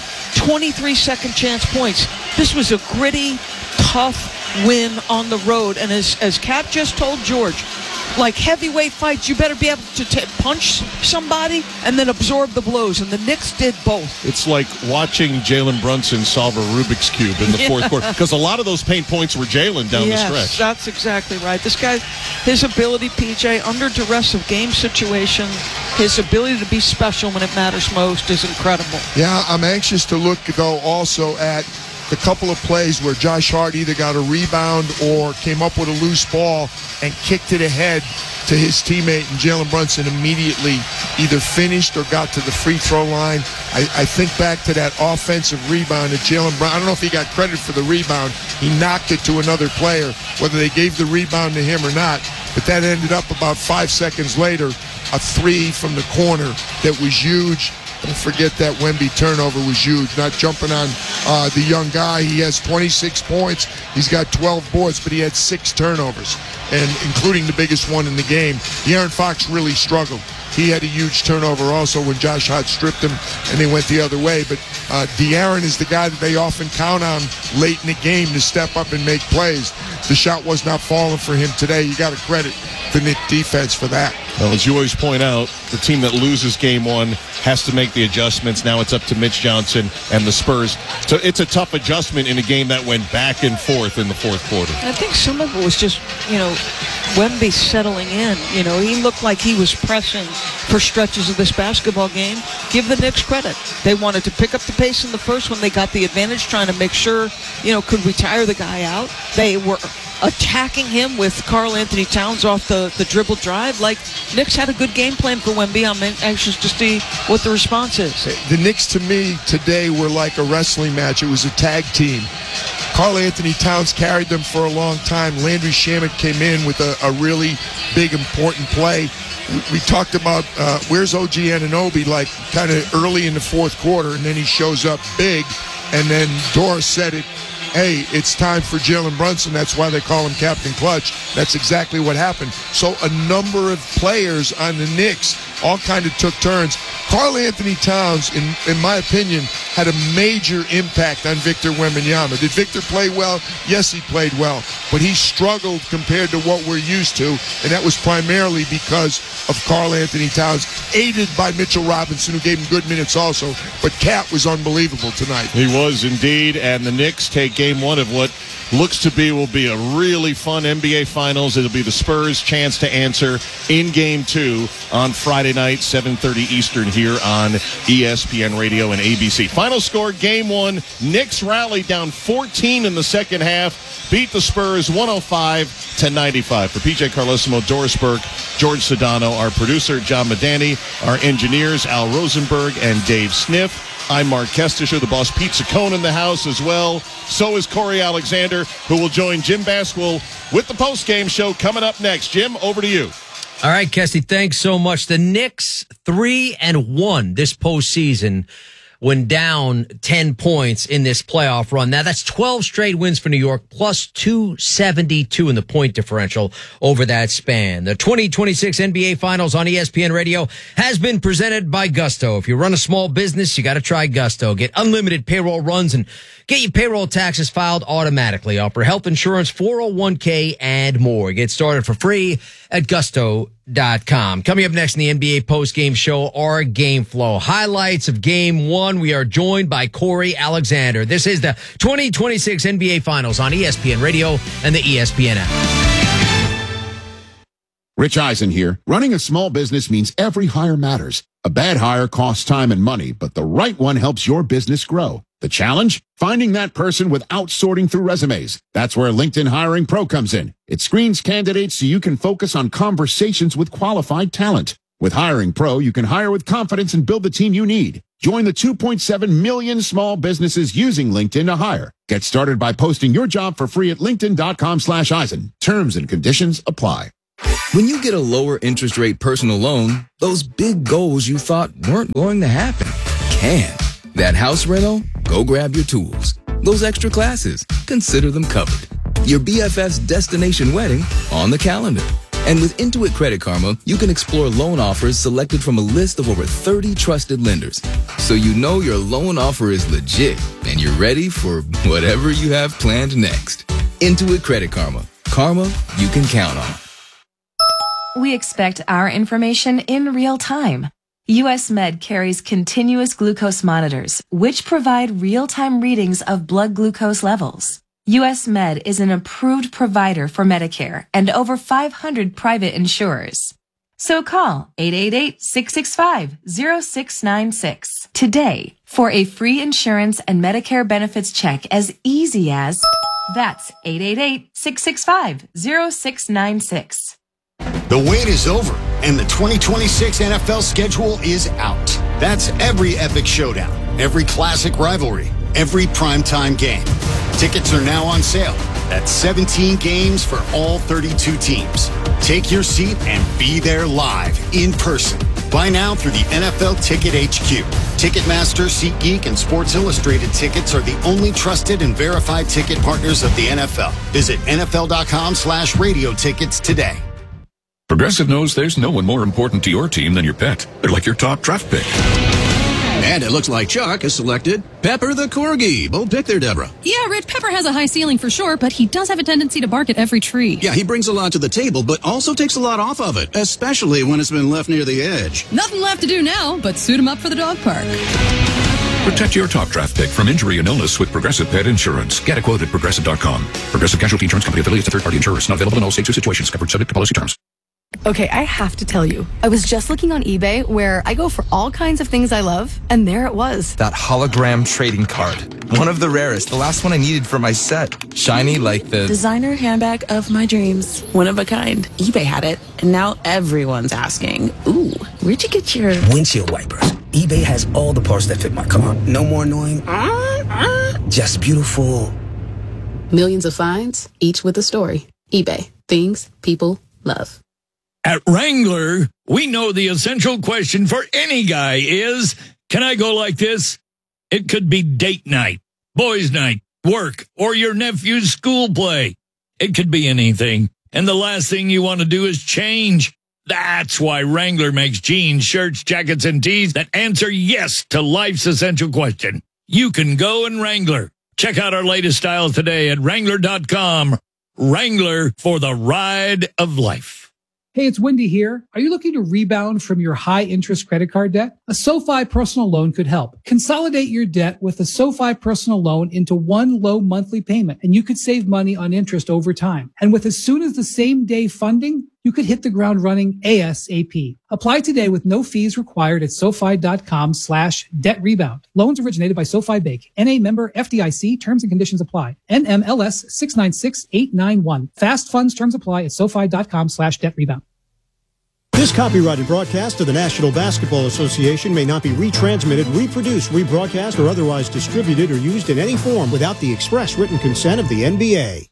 23 second chance points. This was a gritty, tough win on the road. And as Cap just told George, like heavyweight fights, you better be able to punch somebody and then absorb the blows. And the Knicks did both. It's like watching Jalen Brunson solve a Rubik's Cube in the fourth quarter. Because a lot of those paint points were Jalen down the stretch. Yes, that's exactly right. This guy, his ability, PJ, under duress of game situation, his ability to be special when it matters most is incredible. Yeah, I'm anxious to look, though, also at the couple of plays where Josh Hart either got a rebound or came up with a loose ball and kicked it ahead to his teammate, and Jalen Brunson immediately either finished or got to the free throw line. I think back to that offensive rebound that Jalen Brunson, I don't know if he got credit for the rebound. He knocked it to another player, whether they gave the rebound to him or not, but that ended up about 5 seconds later, a 3 from the corner that was huge. Don't forget that Wemby turnover was huge. Not jumping on the young guy. He has 26 points. He's got 12 boards, but he had 6 turnovers, and including the biggest one in the game. De'Aaron Fox really struggled. He had a huge turnover also when Josh Hart stripped him and they went the other way. But De'Aaron is the guy that they often count on late in the game to step up and make plays. The shot was not falling for him today. You got to credit the Knicks defense for that. Well, as you always point out, the team that loses game one has to make the adjustments. Now it's up to Mitch Johnson and the Spurs. So it's a tough adjustment in a game that went back and forth in the fourth quarter. I think some of it was just, Wemby settling in. He looked like he was pressing for stretches of this basketball game. Give the Knicks credit. They wanted to pick up the pace in the first when they got the advantage, trying to make sure, could we tire the guy out? They were attacking him with Karl Anthony Towns off the dribble drive. Like, Knicks had a good game plan for Wemby. I'm anxious to see what the response is. The Knicks, to me, today were like a wrestling match. It was a tag team. Karl Anthony Towns carried them for a long time. Landry Shamet came in with a really big, important play. We talked about where's OG Anunoby, like kind of early in the fourth quarter, and then he shows up big. And then Doris said it, hey, it's time for Jalen Brunson. That's why they call him Captain Clutch. That's exactly what happened. So a number of players on the Knicks all kind of took turns. Karl Anthony Towns, in my opinion, had a major impact on Victor Wembanyama. Did Victor play well? Yes, he played well. But he struggled compared to what we're used to, and that was primarily because of Karl Anthony Towns, aided by Mitchell Robinson, who gave him good minutes also. But Cat was unbelievable tonight. He was indeed, and the Knicks take game one of what will be a really fun NBA Finals. It'll be the Spurs' chance to answer in Game 2 on Friday night, 7:30 Eastern here on ESPN Radio and ABC. Final score, Game 1, Knicks rallied down 14 in the second half, beat the Spurs 105-95. For PJ Carlesimo, Doris Burke, George Sedano, our producer, John Medani, our engineers, Al Rosenberg and Dave Sniff. I'm Mark Kestisher, the Boss Pizza Cone in the house as well. So is Corey Alexander, who will join Jim Basquill with the postgame show coming up next. Jim, over to you. All right, Kesty, thanks so much. The Knicks 3-1 this postseason when down 10 points in this playoff run. Now, that's 12 straight wins for New York, plus 272 in the point differential over that span. The 2026 NBA Finals on ESPN Radio has been presented by Gusto. If you run a small business, you got to try Gusto. Get unlimited payroll runs and get your payroll taxes filed automatically. Offer health insurance, 401k, and more. Get started for free at gusto.com. Coming up next in the NBA postgame show, our game flow. Highlights of game one. We are joined by Corey Alexander. This is the 2026 NBA Finals on ESPN Radio and the ESPN app. Rich Eisen here. Running a small business means every hire matters. A bad hire costs time and money, but the right one helps your business grow. The challenge? Finding that person without sorting through resumes. That's where LinkedIn Hiring Pro comes in. It screens candidates so you can focus on conversations with qualified talent. With Hiring Pro, you can hire with confidence and build the team you need. Join the 2.7 million small businesses using LinkedIn to hire. Get started by posting your job for free at linkedin.com/Eisen. Terms and conditions apply. When you get a lower interest rate personal loan, those big goals you thought weren't going to happen can. That house rental? Go grab your tools. Those extra classes? Consider them covered. Your BFF's destination wedding? On the calendar. And with Intuit Credit Karma, you can explore loan offers selected from a list of over 30 trusted lenders. So you know your loan offer is legit and you're ready for whatever you have planned next. Intuit Credit Karma. Karma you can count on. We expect our information in real time. US Med carries continuous glucose monitors, which provide real-time readings of blood glucose levels. US Med is an approved provider for Medicare and over 500 private insurers. So call 888-665-0696 today for a free insurance and Medicare benefits check as easy as... That's 888-665-0696. The wait is over, and the 2026 NFL schedule is out. That's every epic showdown, every classic rivalry, every primetime game. Tickets are now on sale. That's 17 games for all 32 teams. Take your seat and be there live, in person. Buy now through the NFL Ticket HQ. Ticketmaster, SeatGeek, and Sports Illustrated tickets are the only trusted and verified ticket partners of the NFL. Visit NFL.com/radio tickets today. Progressive knows there's no one more important to your team than your pet. They're like your top draft pick. And it looks like Chuck has selected Pepper the Corgi. Bold pick there, Deborah. Yeah, Rich, Pepper has a high ceiling for sure, but he does have a tendency to bark at every tree. Yeah, he brings a lot to the table, but also takes a lot off of it, especially when it's been left near the edge. Nothing left to do now but suit him up for the dog park. Protect your top draft pick from injury and illness with Progressive Pet Insurance. Get a quote at Progressive.com. Progressive Casualty Insurance Company affiliates and third-party insurers. Not available in all states or situations. Covered subject to policy terms. Okay, I have to tell you, I was just looking on eBay where I go for all kinds of things I love, and there it was. That hologram trading card. One of the rarest. The last one I needed for my set. Shiny like the... designer handbag of my dreams. One of a kind. eBay had it, and now everyone's asking, ooh, where'd you get your... windshield wipers. eBay has all the parts that fit my car. No more annoying... just beautiful. Millions of finds, each with a story. eBay. Things people love. At Wrangler, we know the essential question for any guy is, can I go like this? It could be date night, boys' night, work, or your nephew's school play. It could be anything. And the last thing you want to do is change. That's why Wrangler makes jeans, shirts, jackets, and tees that answer yes to life's essential question. You can go in Wrangler. Check out our latest styles today at Wrangler.com. Wrangler, for the ride of life. Hey, it's Wendy here. Are you looking to rebound from your high-interest credit card debt? A SoFi personal loan could help. Consolidate your debt with a SoFi personal loan into one low monthly payment, and you could save money on interest over time. And with as soon as the same day funding, you could hit the ground running ASAP. Apply today with no fees required at SoFi.com/debt rebound. Loans originated by SoFi Bank. NA member FDIC. Terms and conditions apply. NMLS 696891. Fast funds terms apply at SoFi.com/debt rebound. This copyrighted broadcast of the National Basketball Association may not be retransmitted, reproduced, rebroadcast, or otherwise distributed or used in any form without the express written consent of the NBA.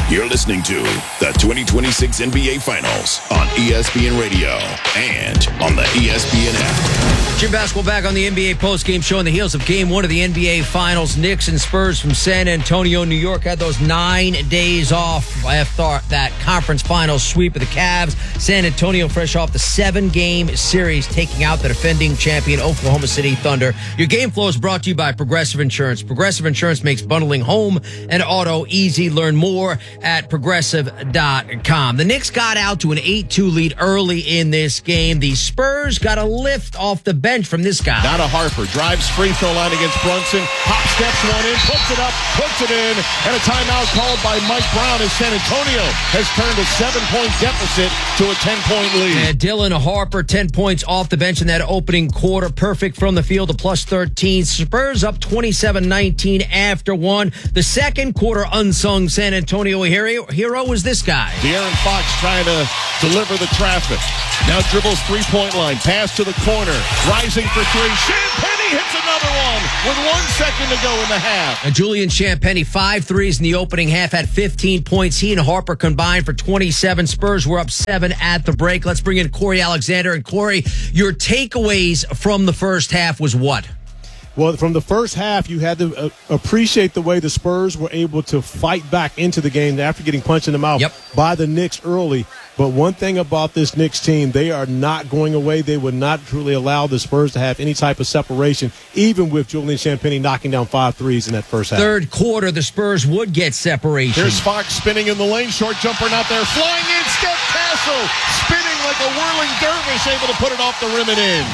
You're listening to the 2026 NBA Finals on ESPN Radio and on the ESPN app. Jim Basketball back on the NBA postgame show on the heels of Game 1 of the NBA Finals. Knicks and Spurs from San Antonio, New York had those 9 days off after that conference finals sweep of the Cavs. San Antonio fresh off the 7-game series, taking out the defending champion Oklahoma City Thunder. Your game flow is brought to you by Progressive Insurance. Progressive Insurance makes bundling home and auto easy. Learn more at Progressive.com. The Knicks got out to an 8-2 lead early in this game. The Spurs got a lift off the bench from this guy. Now to Harper. Drives free throw line against Brunson. Hop steps one in. Puts it up. Puts it in. And a timeout called by Mike Brown as San Antonio has turned a 7-point deficit to a 10-point lead. And Dylan Harper, 10 points off the bench in that opening quarter. Perfect from the field, a plus 13. Spurs up 27-19 after one. The second quarter unsung San Antonio hero was this guy. De'Aaron Fox trying to deliver the traffic. Now dribbles three-point line. Pass to the corner. Rising for three. Champagnie hits another one with 1 second to go in the half. And Julian Champagnie, 5 threes in the opening half, had 15 points. He and Harper combined for 27. Spurs were up 7 at the break. Let's bring in Corey Alexander. And Corey, your takeaways from the first half was what? Well, from the first half, you had to appreciate the way the Spurs were able to fight back into the game after getting punched in the mouth by the Knicks early. But one thing about this Knicks team, they are not going away. They would not truly allow the Spurs to have any type of separation, even with Julian Champagnie knocking down 5 threes in that first half. Third quarter, the Spurs would get separation. Here's Fox spinning in the lane. Short jumper not there. Flying in, Steph Castle. Spinning like a whirling dervish, able to put it off the rim and in.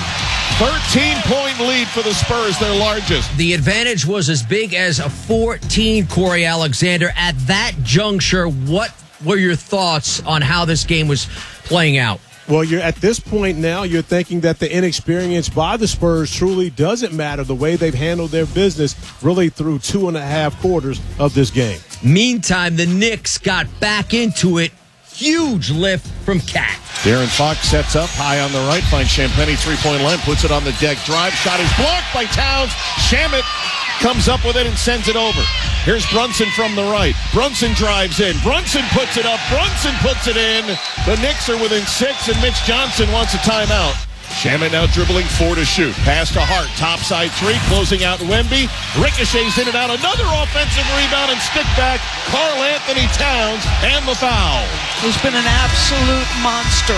13-point lead for the Spurs, their largest. The advantage was as big as a 14, Corey Alexander. At that juncture, what were your thoughts on how this game was playing out? Well, you're at this point now, you're thinking that the inexperience by the Spurs truly doesn't matter. The way they've handled their business really through 2.5 quarters of this game. Meantime, the Knicks got back into it. Huge lift from Cat. De'Aaron Fox sets up high on the right, finds Champagnie three-point line, puts it on the deck. Drive shot is blocked by Towns. Shamet comes up with it and sends it over. Here's Brunson from the right. Brunson drives in. Brunson puts it up. Brunson puts it in. The Knicks are within 6, and Mitch Johnson wants a timeout. Shamet now dribbling 4 to shoot. Pass to Hart. Topside 3. Closing out Wemby. Ricochets in and out. Another offensive rebound and stick back. Karl Anthony Towns and the foul. He's been an absolute monster.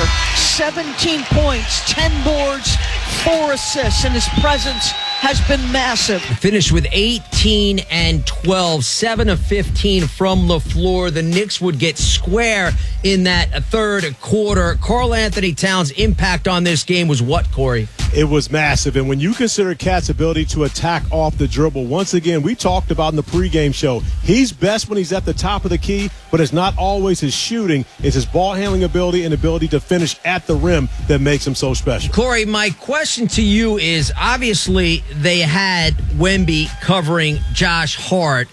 17 points, 10 boards, 4 assists, and his presence has been massive. Finished with 18 and 12, 7 of 15 from the floor. The Knicks would get square in that third quarter. Karl Anthony Towns' impact on this game was what, Corey? It was massive. And when you consider Cat's ability to attack off the dribble, once again, we talked about in the pregame show, he's best when he's at the top of the key, but it's not always his shooting. It's his ball handling ability and ability to finish at the rim that makes him so special. Corey, my question to you is, obviously they had Wemby covering Josh Hart.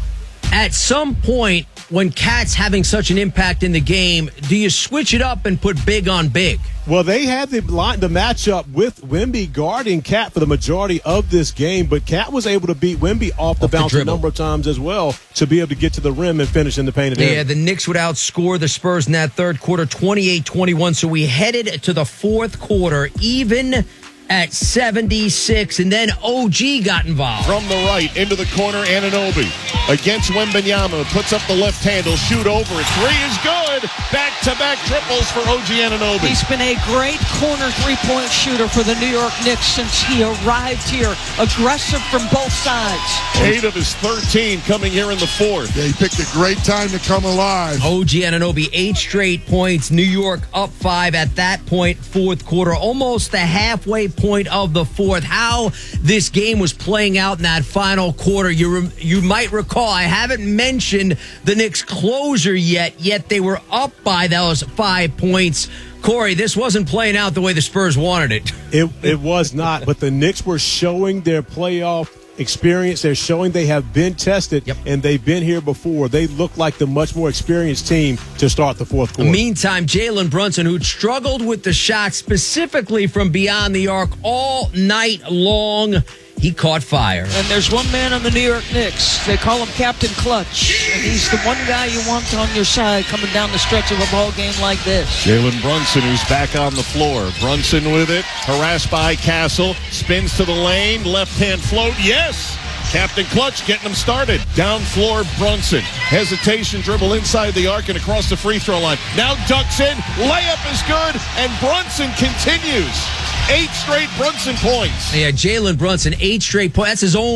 At some point, when Cat's having such an impact in the game, do you switch it up and put big on big? Well, they had the matchup with Wemby guarding Cat for the majority of this game, but Cat was able to beat Wemby off the bounce a number of times as well to be able to get to the rim and finish in the painted area. Yeah, the Knicks would outscore the Spurs in that third quarter, 28-21. So we headed to the fourth quarter, even at 76, and then OG got involved. From the right, into the corner, Anunoby against Wembanyama, puts up the left handle, shoot over it, 3 is good, back-to-back triples for OG Anunoby. He's been a great corner three-point shooter for the New York Knicks since he arrived here, aggressive from both sides. 8 of his 13 coming here in the fourth. Yeah, he picked a great time to come alive. OG Anunoby, 8 straight points, New York up 5 at that point, fourth quarter, almost the halfway point of the fourth. How this game was playing out in that final quarter, you might recall, I haven't mentioned the Knicks closer yet they were up by those 5 points. Corey, this wasn't playing out the way the Spurs wanted it. It was not, but the Knicks were showing their playoff experience. They're showing they have been tested, and they've been here before. They look like the much more experienced team to start the fourth quarter. Meantime, Jalen Brunson, who struggled with the shot specifically from beyond the arc all night long, he caught fire. And there's one man on the New York Knicks. They call him Captain Clutch. And he's the one guy you want on your side coming down the stretch of a ball game like this. Jalen Brunson, who's back on the floor. Brunson with it, harassed by Castle, spins to the lane, left-hand float, yes! Captain Clutch getting him started. Down floor, Brunson. Hesitation, dribble inside the arc and across the free throw line. Now ducks in, layup is good, and Brunson continues. 8 straight Brunson points. Yeah, Jalen Brunson, 8 straight points. That's his own